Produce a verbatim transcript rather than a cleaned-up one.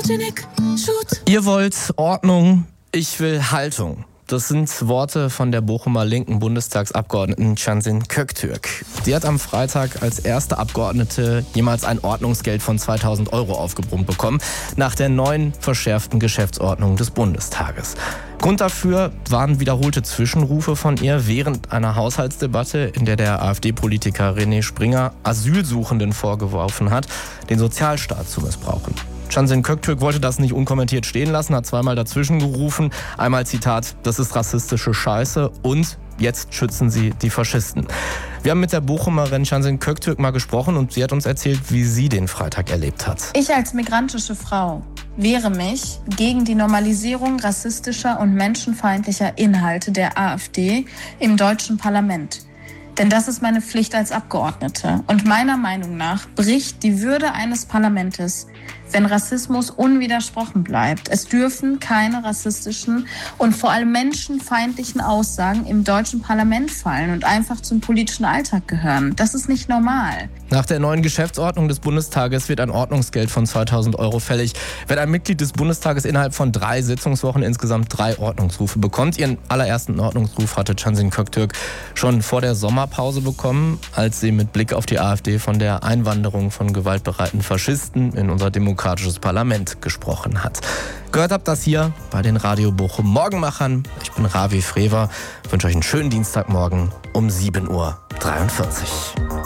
Ihr wollt Ordnung, ich will Haltung. Das sind Worte von der Bochumer linken Bundestagsabgeordneten Cansin Köktürk. Sie hat am Freitag als erste Abgeordnete jemals ein Ordnungsgeld von zweitausend Euro aufgebrummt bekommen, nach der neuen verschärften Geschäftsordnung des Bundestages. Grund dafür waren wiederholte Zwischenrufe von ihr während einer Haushaltsdebatte, in der der AfD-Politiker René Springer Asylsuchenden vorgeworfen hat, den Sozialstaat zu missbrauchen. Cansin Köktürk wollte das nicht unkommentiert stehen lassen, hat zweimal dazwischen gerufen. Einmal Zitat, das ist rassistische Scheiße und jetzt schützen sie die Faschisten. Wir haben mit der Bochumerin Cansin Köktürk mal gesprochen und sie hat uns erzählt, wie sie den Freitag erlebt hat. Ich als migrantische Frau wehre mich gegen die Normalisierung rassistischer und menschenfeindlicher Inhalte der AfD im deutschen Parlament. Denn das ist meine Pflicht als Abgeordnete. Und meiner Meinung nach bricht die Würde eines Parlaments, wenn Rassismus unwidersprochen bleibt. Es dürfen keine rassistischen und vor allem menschenfeindlichen Aussagen im deutschen Parlament fallen und einfach zum politischen Alltag gehören. Das ist nicht normal. Nach der neuen Geschäftsordnung des Bundestages wird ein Ordnungsgeld von zweitausend Euro fällig, wenn ein Mitglied des Bundestages innerhalb von drei Sitzungswochen insgesamt drei Ordnungsrufe bekommt. Ihren allerersten Ordnungsruf hatte Cansin Köktürk schon vor der Sommerpause bekommen, als sie mit Blick auf die AfD von der Einwanderung von gewaltbereiten Faschisten in unser demokratisches Parlament gesprochen hat. Gehört habt das hier bei den Radio Bochum Morgenmachern. Ich bin Ravi Frewer, wünsche euch einen schönen Dienstagmorgen um sieben Uhr dreiundvierzig.